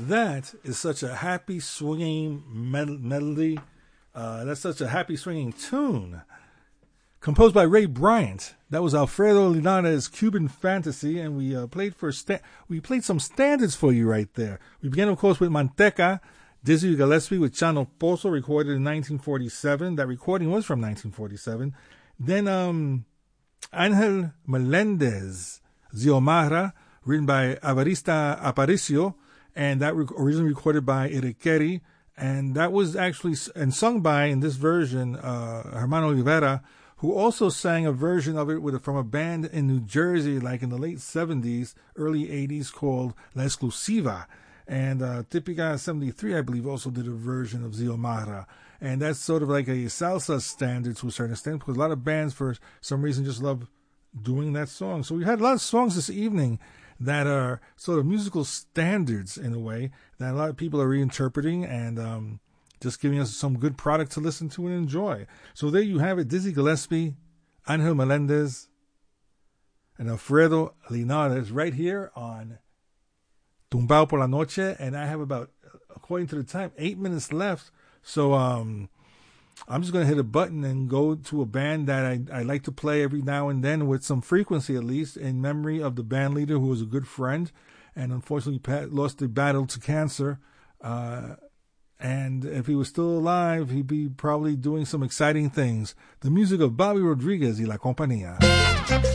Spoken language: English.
That is such a happy swinging melody. That's such a happy swinging tune. Composed by Ray Bryant. That was Alfredo Linares' Cuban Fantasy, and we played some standards for you right there. We began, of course, with Manteca, Dizzy Gillespie with Chano Pozo, recorded in 1947. That recording was from 1947. Then Angel Melendez, Xiomara, written by Evarista Aparicio, and that originally recorded by Iriqueri, and that was actually and sung by, in this version, Hermano Rivera, who also sang a version of it from a band in New Jersey, like in the late 70s, early 80s, called La Exclusiva. And Típica 73, I believe, also did a version of Xiomara. And that's sort of like a salsa standard to a certain extent, because a lot of bands, for some reason, just love doing that song. So we had a lot of songs this evening that are sort of musical standards, in a way, that a lot of people are reinterpreting and just giving us some good product to listen to and enjoy. So there you have it, Dizzy Gillespie, Angel Melendez, and Alfredo Linares right here on Tumbao por la Noche. And I have about, according to the time, 8 minutes left. So I'm just going to hit a button and go to a band that I like to play every now and then with some frequency, at least, in memory of the band leader who was a good friend and unfortunately lost the battle to cancer. And if he was still alive, he'd be probably doing some exciting things. The music of Bobby Rodriguez y La Compañía.